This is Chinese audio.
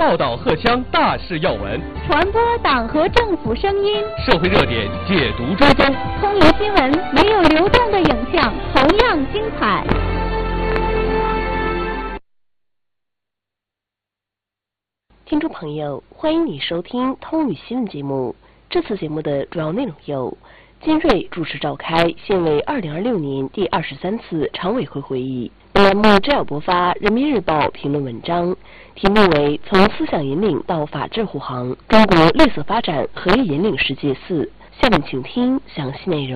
报道荷枪大事要闻， 传播党和政府声音， 社会热点解读追踪。 通邮新闻没有流动的影像，同样精彩。 听众朋友，欢迎你收听通语新闻节目。这次节目的主要内容有：金瑞主持召开县委2026年第23次常委会会议。本栏目摘要播发《人民日报》评论文章，题目为《从思想引领到法治护航：中国绿色发展何以引领世界4》。下面请听详细内容。